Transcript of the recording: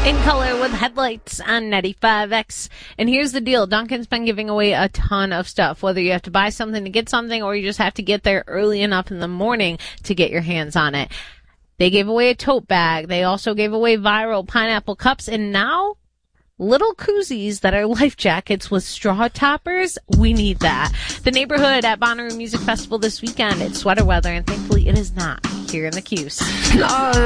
In Color with Headlights on 95X. And here's the deal. Dunkin's been giving away a ton of stuff, whether you have to buy something to get something or you just have to get there early enough in the morning to get your hands on it. They gave away a tote bag. They also gave away viral pineapple cups. And now, little koozies that are life jackets with straw toppers. We need that. The neighborhood at Bonnaroo Music Festival this weekend. It's sweater weather, and thankfully it is not here in the Cuse.